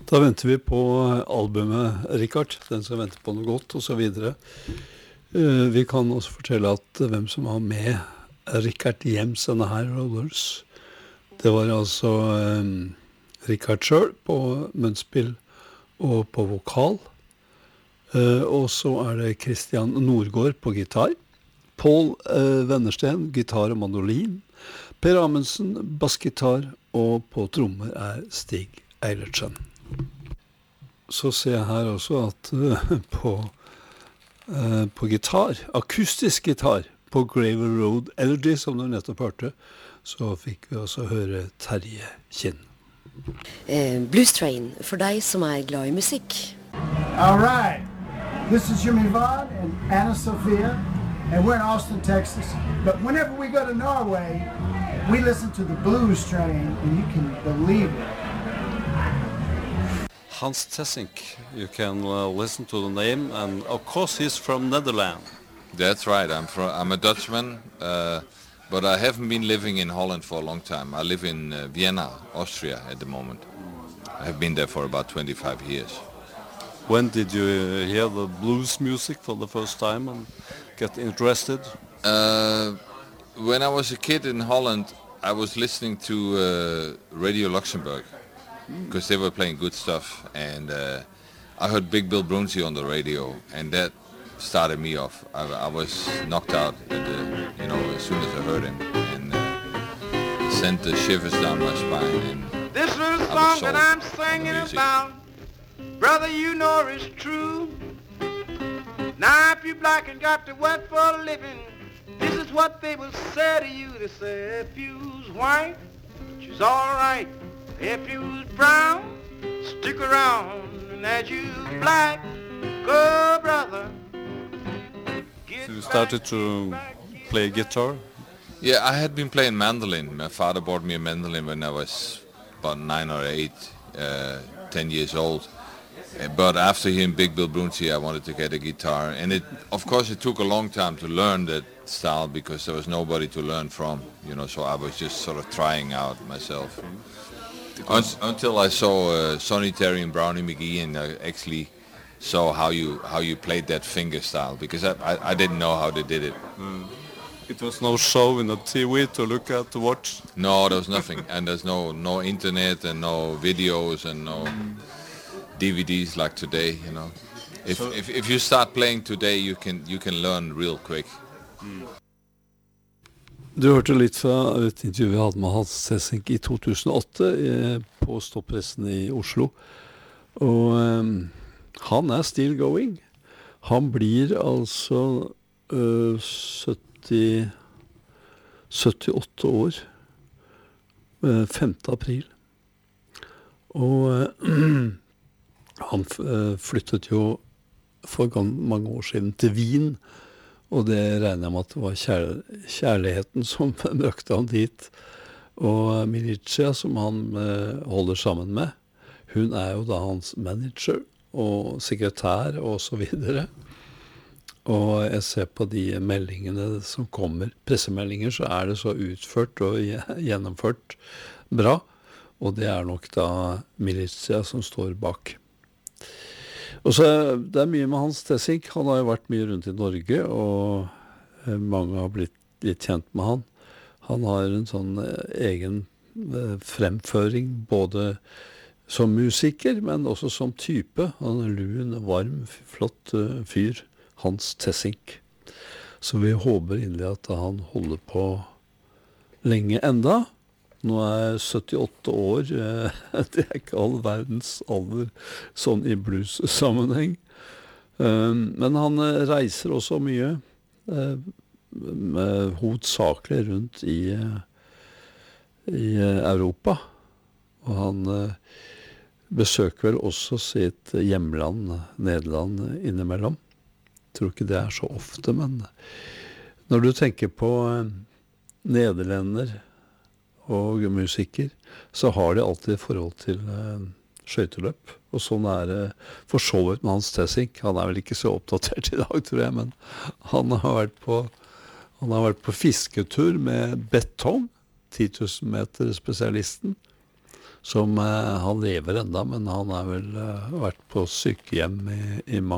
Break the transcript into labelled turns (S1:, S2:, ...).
S1: Da venter vi på albumet, Richard, den som venter på noe godt, og så videre. Vi kan også fortelle at hvem som var med Richard Jems and the High Rollers, det var altså Richard selv på munnspill og på vokal. Og så det Christian Nordgaard på gitar, Paul Wennersten, gitar og mandolin, Per Amundsen, bassgitar, og på trommer Stig Eilertsen. Så ser jeg her også at på gitar, akustisk gitar, på Gravel Road Elegy, som du nettopp hørte, så fikk vi også høre Terje Kinn.
S2: Blues Train, for deg som glad i musikk.
S3: All right, this is Jimmy Vaughn and Anna Sophia, and we're in Austin, Texas. But whenever we go to Norway, we listen to the Blues Train, and you can believe it.
S1: Hans Tessink, you can listen to the name, and of course he's from Netherlands.
S4: That's right, I'm a Dutchman, but I haven't been living in Holland for a long time. I live in Vienna, Austria at the moment. I have been there for about 25 years.
S1: When did you hear the blues music for the first time and get interested?
S4: When I was a kid in Holland, I was listening to Radio Luxembourg, because they were playing good stuff, and I heard Big Bill Brunsey on the radio, and that started me off. I was knocked out as soon as I heard him, and sent the shivers down my spine. And
S5: this little song that I'm singing about, brother, you know it's true. Now if you black and got to work for a living, this is what they will say to you. They say, if you's white, she's all right. If you's brown, stick around. And as you black, go brother.
S1: So you started to play guitar?
S4: Yeah, I had been playing mandolin. My father bought me a mandolin when I was about 9 or 8, 10 years old. But after hearing Big Bill Brunsey, I wanted to get a guitar. And of course it took a long time to learn that style because there was nobody to learn from, so I was just sort of trying out myself. Until I saw Sonny Terry and Brownie McGee, and I actually saw how you played that finger style, because I didn't know how they did it.
S1: It was no show in the TV to look at, to watch?
S4: No, there was nothing. And there's no internet and no videos and no DVDs like today, If you start playing today, you can learn real quick.
S1: Du hørte litt fra et intervju vi hadde med Hans Tessink i 2008 på Stoppressen i Oslo. Og han still going. Han blir altså 78 år 5. april. Og han flyttet jo for mange år siden til Wien, og det regner jeg med at det var kjærligheten som brøkte han dit. Og Milicia, som han holder sammen med, hun jo da hans manager og sekretær og så videre. Og jeg ser på de meldingene som kommer, pressemeldinger, så det så utført og gjennomført bra. Og det nok da Milicia som står bak. Og så det mye med Hans Tessink. Han har jo vært mye rundt i Norge, og mange har blitt litt kjent med han. Han har en sånn egen fremføring, både som musiker, men også som type. Han lun, varm, flott fyr, Hans Tessink. Så vi håper inderlig at han holder på lenge enda. Nå 78 år, det ikke all verdens alder sånn i blues-sammenheng. Men han reiser også mye, hovedsakelig rundt i Europa. Og han besøker vel også sitt hjemland, Nederland, innimellom. Jeg tror ikke det så ofte, men når du tenker på nederlender og musiker, så har de alltid forhold til skøyteløp. Og sånn det for så vidt med Hans Tessink. Han vel ikke så oppdatert i dag, tror jeg, men han har vært på fisketur med Betong, 10 000 meter spesialisten, som han lever enda, men han har vel vært på sykehjem i mange